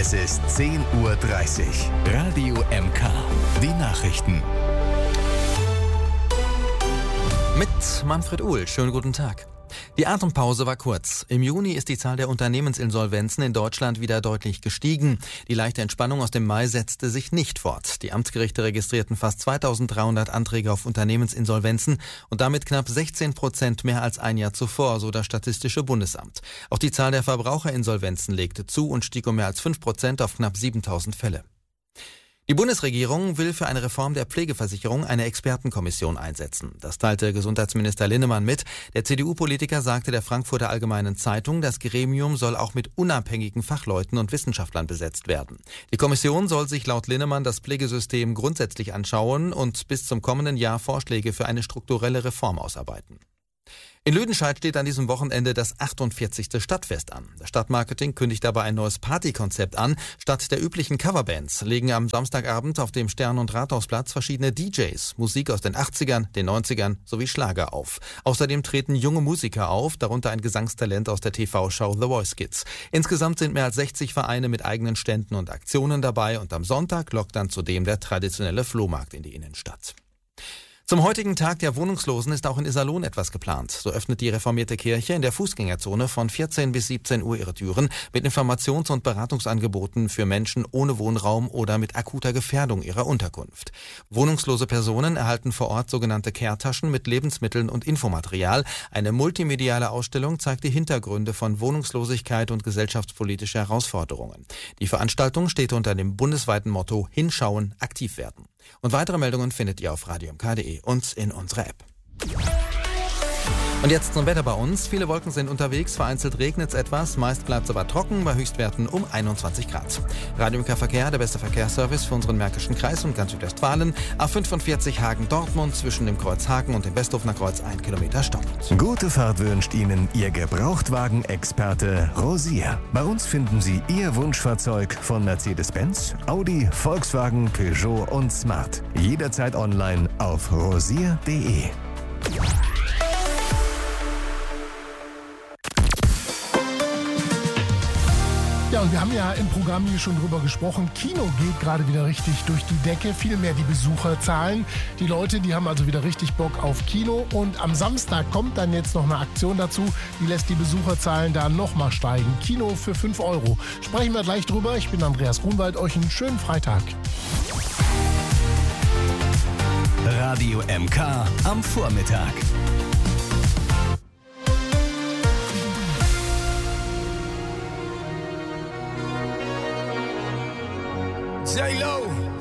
Es ist 10:30 Uhr. Radio MK. Die Nachrichten. Mit Manfred Uhl. Schönen guten Tag. Die Atempause war kurz. Im Juni ist die Zahl der Unternehmensinsolvenzen in Deutschland wieder deutlich gestiegen. Die leichte Entspannung aus dem Mai setzte sich nicht fort. Die Amtsgerichte registrierten fast 2300 Anträge auf Unternehmensinsolvenzen und damit knapp 16% mehr als ein Jahr zuvor, so das Statistische Bundesamt. Auch die Zahl der Verbraucherinsolvenzen legte zu und stieg um mehr als 5% auf knapp 7000 Fälle. Die Bundesregierung will für eine Reform der Pflegeversicherung eine Expertenkommission einsetzen. Das teilte Gesundheitsminister Linnemann mit. Der CDU-Politiker sagte der Frankfurter Allgemeinen Zeitung, das Gremium soll auch mit unabhängigen Fachleuten und Wissenschaftlern besetzt werden. Die Kommission soll sich laut Linnemann das Pflegesystem grundsätzlich anschauen und bis zum kommenden Jahr Vorschläge für eine strukturelle Reform ausarbeiten. In Lüdenscheid steht an diesem Wochenende das 48. Stadtfest an. Das Stadtmarketing kündigt dabei ein neues Partykonzept an. Statt der üblichen Coverbands legen am Samstagabend auf dem Stern- und Rathausplatz verschiedene DJs Musik aus den 80ern, den 90ern sowie Schlager auf. Außerdem treten junge Musiker auf, darunter ein Gesangstalent aus der TV-Show The Voice Kids. Insgesamt sind mehr als 60 Vereine mit eigenen Ständen und Aktionen dabei und am Sonntag lockt dann zudem der traditionelle Flohmarkt in die Innenstadt. Zum heutigen Tag der Wohnungslosen ist auch in Iserlohn etwas geplant. So öffnet die reformierte Kirche in der Fußgängerzone von 14 bis 17 Uhr ihre Türen mit Informations- und Beratungsangeboten für Menschen ohne Wohnraum oder mit akuter Gefährdung ihrer Unterkunft. Wohnungslose Personen erhalten vor Ort sogenannte Care-Taschen mit Lebensmitteln und Infomaterial. Eine multimediale Ausstellung zeigt die Hintergründe von Wohnungslosigkeit und gesellschaftspolitische Herausforderungen. Die Veranstaltung steht unter dem bundesweiten Motto Hinschauen, aktiv werden. Und weitere Meldungen findet ihr auf radiomk.de und in unserer App. Und jetzt zum Wetter bei uns. Viele Wolken sind unterwegs, vereinzelt regnet es etwas, meist bleibt es aber trocken bei Höchstwerten um 21 Grad. Radio MK Verkehr, der beste Verkehrsservice für unseren Märkischen Kreis und ganz Südwestfalen. A45 Hagen-Dortmund zwischen dem Kreuz Hagen und dem Westhofener Kreuz 1 Kilometer Stau. Gute Fahrt wünscht Ihnen Ihr Gebrauchtwagen-Experte Rosier. Bei uns finden Sie Ihr Wunschfahrzeug von Mercedes-Benz, Audi, Volkswagen, Peugeot und Smart. Jederzeit online auf rosier.de. Ja, und wir haben ja im Programm hier schon drüber gesprochen. Kino geht gerade wieder richtig durch die Decke. Viel mehr die Besucherzahlen. Die Leute, die haben also wieder richtig Bock auf Kino. Und am Samstag kommt dann jetzt noch eine Aktion dazu. Die lässt die Besucherzahlen da nochmal steigen. Kino für 5 Euro. Sprechen wir gleich drüber. Ich bin Andreas Grunwald. Euch einen schönen Freitag. Radio MK am Vormittag. J-Lo.